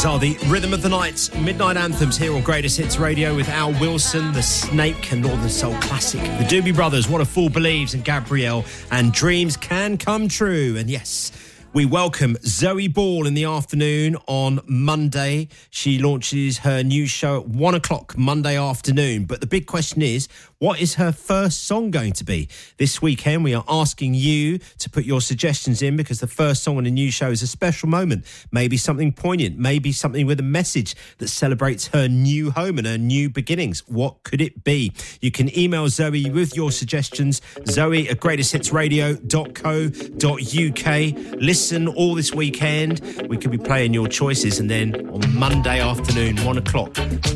These are the Rhythm of the Night Midnight Anthems here on Greatest Hits Radio with Al Wilson, The Snake and Northern Soul Classic. The Doobie Brothers, What a Fool Believes, and Gabrielle, and Dreams Can Come True. And yes, we welcome Zoe Ball in the afternoon on Monday. She launches her new show at 1 o'clock Monday afternoon. But the big question is, what is her first song going to be? This weekend, we are asking you to put your suggestions in because the first song on a new show is a special moment. Maybe something poignant, maybe something with a message that celebrates her new home and her new beginnings. What could it be? You can email Zoe with your suggestions, zoe@greatesthitsradio.co.uk. Listen all this weekend. We could be playing your choices, and then on Monday afternoon, 1 o'clock,